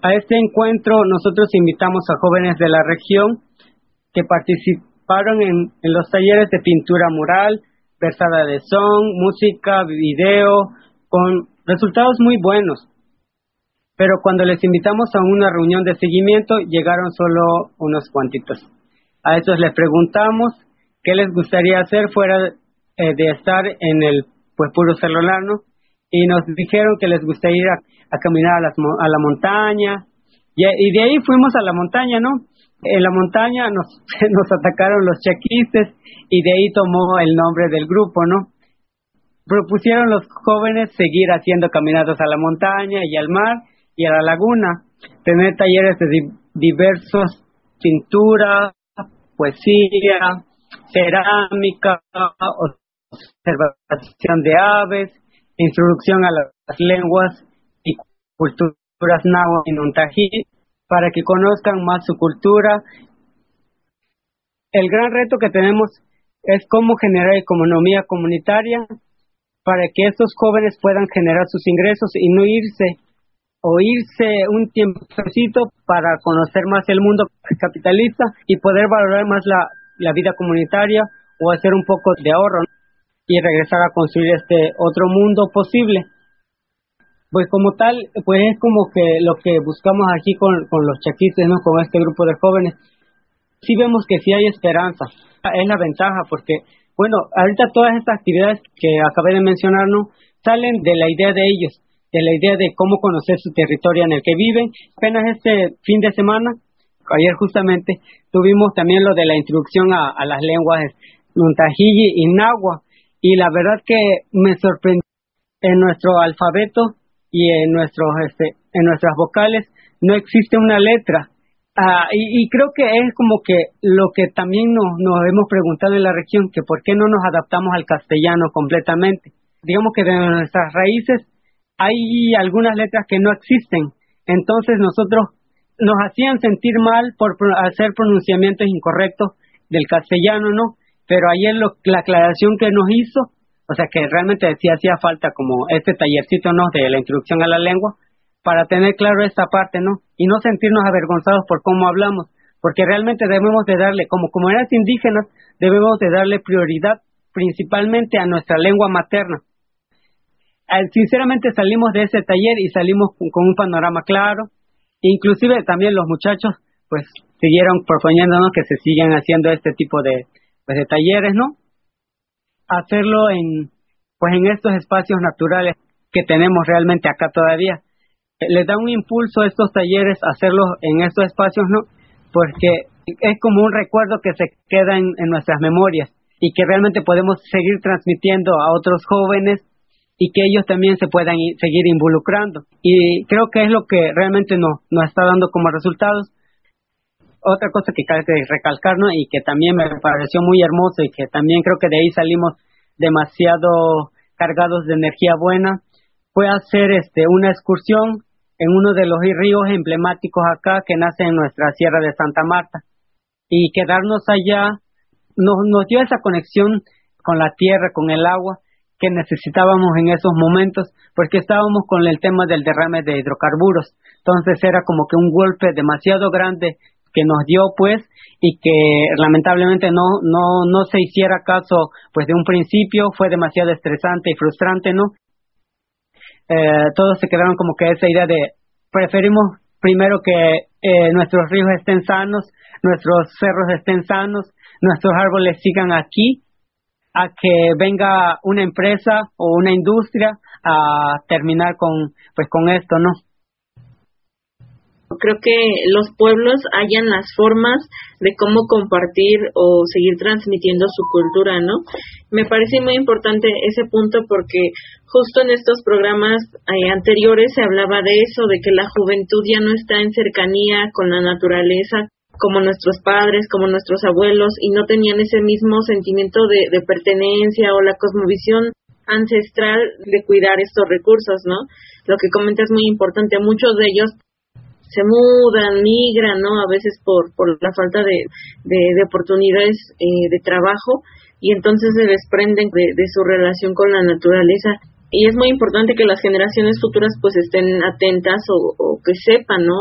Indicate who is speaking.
Speaker 1: A este encuentro nosotros invitamos a jóvenes de la región que participaron en los talleres de pintura mural, versada de son, música, video, con resultados muy buenos. Pero cuando les invitamos a una reunión de seguimiento, llegaron solo unos cuantitos. A estos les preguntamos qué les gustaría hacer fuera de estar en el puro celular, ¿no? Y nos dijeron que les gustaría ir a caminar a la montaña, y de ahí fuimos a la montaña, ¿no? En la montaña nos atacaron los chaquistes, y de ahí tomó el nombre del grupo, ¿no? Propusieron los jóvenes seguir haciendo caminatas a la montaña y al mar y a la laguna, tener talleres de diversos, pintura, poesía, cerámica, observación de aves, introducción a las lenguas y culturas náhuatl y nuntají, para que conozcan más su cultura. El gran reto que tenemos es cómo generar economía comunitaria para que estos jóvenes puedan generar sus ingresos y no irse un tiempecito para conocer más el mundo capitalista y poder valorar más la vida comunitaria o hacer un poco de ahorro, ¿no? Y regresar a construir este otro mundo posible. Pues como tal, pues es como que lo que buscamos aquí con los chaquistes, ¿no? Con este grupo de jóvenes. Sí vemos que sí hay esperanza. Es la ventaja porque, bueno, ahorita todas estas actividades que acabé de mencionar, ¿no? Salen de la idea de ellos, de la idea de cómo conocer su territorio en el que viven. Apenas este fin de semana, ayer justamente, tuvimos también lo de la introducción a las lenguas nuntají y náhuatl, y la verdad que me sorprendió en nuestro alfabeto y en nuestras vocales no existe una letra. Y creo que es como que lo que también nos hemos preguntado en la región, que por qué no nos adaptamos al castellano completamente. Digamos que de nuestras raíces hay algunas letras que no existen, entonces nosotros nos hacían sentir mal por hacer pronunciamientos incorrectos del castellano, ¿no? Pero ayer la aclaración que nos hizo, o sea que realmente sí hacía falta como este tallercito, ¿no? De la introducción a la lengua, para tener claro esta parte, ¿no? Y no sentirnos avergonzados por cómo hablamos, porque realmente debemos de darle, como comunidades indígenas, debemos de darle prioridad principalmente a nuestra lengua materna. Sinceramente salimos de ese taller y salimos con un panorama claro, inclusive también los muchachos pues siguieron proponiéndonos que se sigan haciendo este tipo de talleres, ¿no? Hacerlo en estos espacios naturales que tenemos realmente acá todavía. Les da un impulso a estos talleres hacerlos en estos espacios, ¿no? Porque es como un recuerdo que se queda en nuestras memorias y que realmente podemos seguir transmitiendo a otros jóvenes y que ellos también se puedan seguir involucrando. Y creo que es lo que realmente nos está dando como resultados. Otra cosa que cabe recalcar, ¿no? Y que también me pareció muy hermoso y que también creo que de ahí salimos demasiado cargados de energía buena, fue hacer una excursión en uno de los ríos emblemáticos acá que nace en nuestra Sierra de Santa Marta, y quedarnos allá nos dio esa conexión con la tierra, con el agua que necesitábamos en esos momentos, porque estábamos con el tema del derrame de hidrocarburos. Entonces era como que un golpe demasiado grande que nos dio pues, y que lamentablemente no se hiciera caso pues de un principio, fue demasiado estresante y frustrante, ¿no? Todos se quedaron como que esa idea de preferimos primero que nuestros ríos estén sanos, nuestros cerros estén sanos, nuestros árboles sigan aquí, a que venga una empresa o una industria a terminar con esto, ¿no?
Speaker 2: Creo que los pueblos hallan las formas de cómo compartir o seguir transmitiendo su cultura, ¿no? Me parece muy importante ese punto porque justo en estos programas anteriores se hablaba de eso, de que la juventud ya no está en cercanía con la naturaleza como nuestros padres, como nuestros abuelos, y no tenían ese mismo sentimiento de pertenencia o la cosmovisión ancestral de cuidar estos recursos, ¿no? Lo que comenta es muy importante. Muchos de ellos se mudan, migran, ¿no? A veces por la falta de oportunidades de trabajo, y entonces se desprenden de su relación con la naturaleza. Y es muy importante que las generaciones futuras pues estén atentas o que sepan, ¿no?